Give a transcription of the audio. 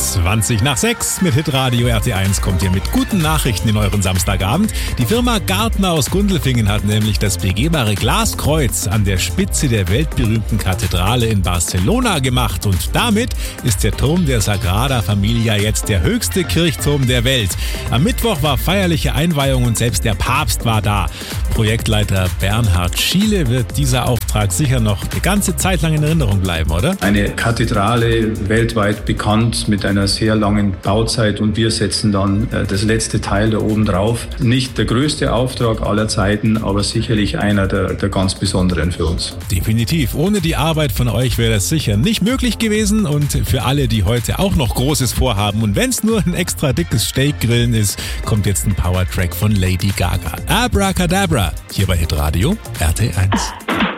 20:20 mit Hitradio RT1 kommt ihr mit guten Nachrichten in euren Samstagabend. Die Firma Gärtner aus Gundelfingen hat nämlich das begehbare Glaskreuz an der Spitze der weltberühmten Kathedrale in Barcelona gemacht. Und damit ist der Turm der Sagrada Familia jetzt der höchste Kirchturm der Welt. Am Mittwoch war feierliche Einweihung und selbst der Papst war da. Projektleiter Bernhard Schiele wird dieser Auftrag sicher noch eine ganze Zeit lang in Erinnerung bleiben, oder? Eine Kathedrale, weltweit bekannt, mit einer sehr langen Bauzeit, und wir setzen dann das letzte Teil da oben drauf. Nicht der größte Auftrag aller Zeiten, aber sicherlich einer der ganz besonderen für uns. Definitiv. Ohne die Arbeit von euch wäre das sicher nicht möglich gewesen, und für alle, die heute auch noch Großes vorhaben und wenn es nur ein extra dickes Steakgrillen ist, kommt jetzt ein Powertrack von Lady Gaga. Abracadabra, hier bei Hitradio RT1.